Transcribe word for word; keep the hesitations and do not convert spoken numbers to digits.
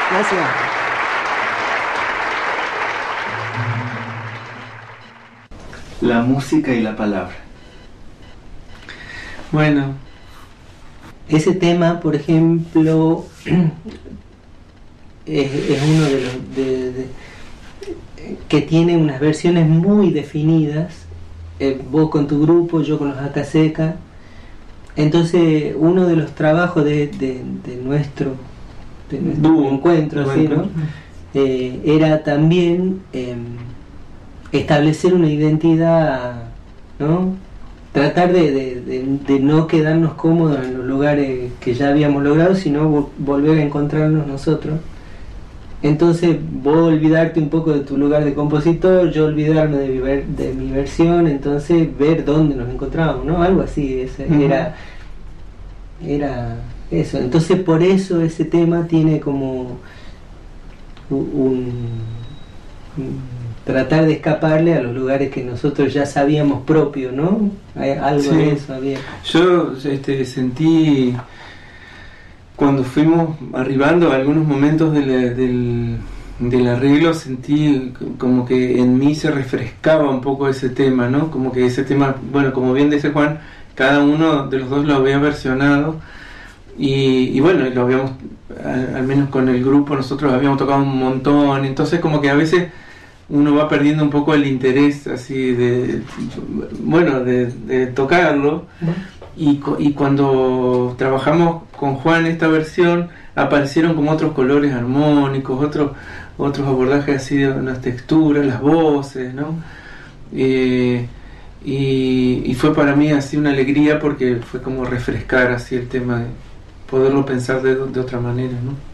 Gracias. La música y la palabra. Bueno, ese tema, por ejemplo, es, es uno de los de, de, que tiene unas versiones muy definidas, eh, vos con tu grupo, yo con los Acaseca. Entonces, uno de los trabajos de, de, de nuestro, de nuestro Dúo, encuentro, ¿sí, no? eh, era también eh, establecer una identidad, ¿no? Tratar de, de, de, de no quedarnos cómodos en los lugares que ya habíamos logrado, sino vo- volver a encontrarnos nosotros. Entonces, vos olvidarte un poco de tu lugar de compositor, yo olvidarme de mi, ver, de mi versión, entonces ver dónde nos encontrábamos, ¿no? Algo así, ese, uh-huh. era, era eso. Entonces, por eso ese tema tiene como un, un tratar de escaparle a los lugares que nosotros ya sabíamos propios, ¿no? Hay algo sí. de eso había. Yo este, sentí... Cuando fuimos arribando a algunos momentos de la, del, del arreglo, sentí como que en mí se refrescaba un poco ese tema, ¿no? Como que ese tema, bueno, como bien dice Juan, cada uno de los dos lo había versionado y, y bueno, lo habíamos, al, al menos con el grupo, nosotros habíamos tocado un montón, entonces como que a veces uno va perdiendo un poco el interés así de, bueno, de, de tocarlo. Y, y cuando trabajamos con Juan esta versión, aparecieron como otros colores armónicos, otros otros abordajes así de las texturas, las voces, ¿no? Eh, y, y fue para mí así una alegría porque fue como refrescar así el tema, de poderlo pensar de, de otra manera, ¿no?